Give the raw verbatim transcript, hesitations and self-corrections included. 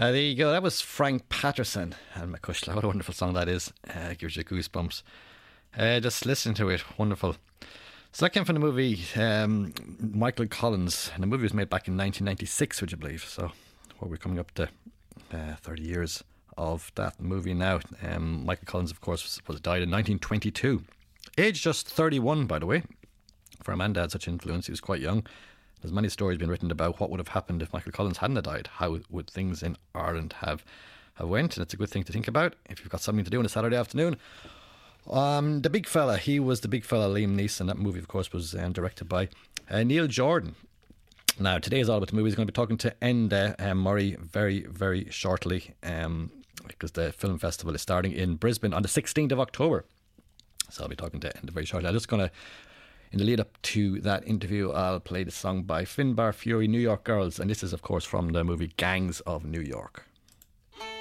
Uh, there you go. That was Frank Patterson and Macushla. What a wonderful song that is. Uh, gives you goosebumps. Uh, just listen to it. Wonderful. So that came from the movie um, Michael Collins. And the movie was made back in nineteen ninety-six, would you believe? So well, we're coming up to uh, thirty years of that movie now. Um, Michael Collins, of course, was, was died in nineteen twenty-two. Aged just thirty-one, by the way. For a man to have such influence, he was quite young. There's many stories been written about what would have happened if Michael Collins hadn't have died. How would things in Ireland have, have went? And it's a good thing to think about if you've got something to do on a Saturday afternoon. Um, the big fella, he was the big fella, Liam Neeson. That movie, of course, was um, directed by uh, Neil Jordan. Now, today is all about the movie. He's going to be talking to Enda um, Murray very, very shortly um, because the film festival is starting in Brisbane on the sixteenth of October. So I'll be talking to Enda very shortly. I'm just going to, in the lead up to that interview, I'll play the song by Finbar Fury, New York Girls. And this is, of course, from the movie Gangs of New York.